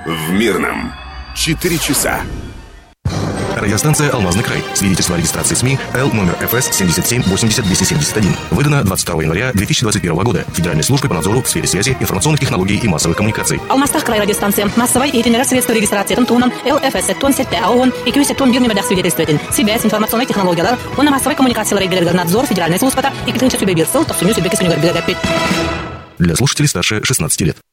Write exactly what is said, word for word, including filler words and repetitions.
в Мирном. Четыре часа. Радиостанция «Алмазный край». Свидетельство о регистрации СМИ Л номер эф эс семьдесят семь восемьдесят двести семьдесят один. Выдано двадцать второго января две тысячи двадцать первого года Федеральной службой по надзору в сфере связи, информационных технологий и массовых коммуникаций. Алмастах край радиостанция. Массовой и itinerär средства регистрации тонн Л эф эс тон сетте АОН и кюсе тон бир немедах свидетельствователь. Связь, информационные технологиялар, он на массовой коммуникации регулярный надзор Федеральной службы и китынча сюбе бирсыл, то суню сюбе кисуню горбида. Для слушателей старше шестнадцати лет.